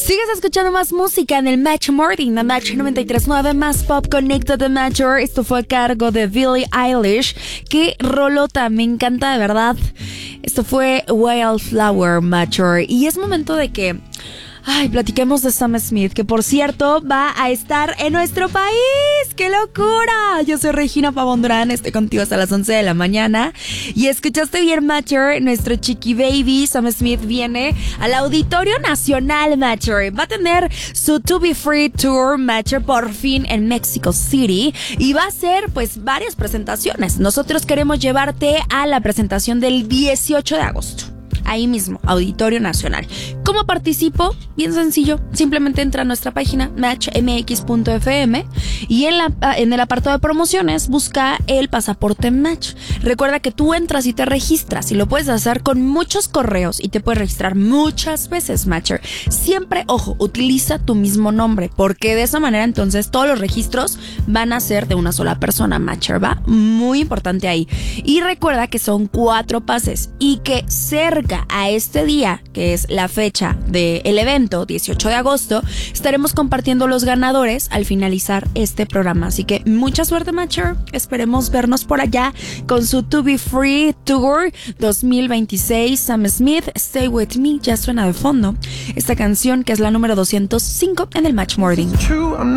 Sigues escuchando más música en el Match Morning, la Match 93.9, más pop Connected the Matcher. Esto fue a cargo de Billie Eilish. Qué rolota, me encanta de verdad. Esto fue Wildflower Matcher. Y es momento de que platiquemos de Sam Smith, que por cierto va a estar en nuestro país. ¡Qué locura! Yo soy Regina Pavón Durán, estoy contigo hasta las 11 de la mañana. Y escuchaste bien, Matcher, nuestro chiqui baby Sam Smith viene al Auditorio Nacional, Matcher. Va a tener su To Be Free Tour, Matcher, por fin en Mexico City. Y va a hacer, pues, varias presentaciones. Nosotros queremos llevarte a la presentación del 18 de agosto. Ahí mismo, Auditorio Nacional. ¿Cómo participo? Bien sencillo. Simplemente entra a nuestra página matchmx.fm y en el apartado de promociones busca el pasaporte Match. Recuerda que tú entras y te registras y lo puedes hacer con muchos correos y te puedes registrar muchas veces, Matcher. Siempre, ojo, utiliza tu mismo nombre, porque de esa manera entonces todos los registros van a ser de una sola persona, Matcher, ¿va? Muy importante ahí. Y recuerda que son 4 pases y que cerca a este día, que es la fecha del evento, 18 de agosto, estaremos compartiendo los ganadores al finalizar este programa. Así que mucha suerte, Matcher. Esperemos vernos por allá con su To Be Free Tour 2026. Sam Smith, Stay With Me, ya suena de fondo esta canción que es la número 205 en el Match Morning.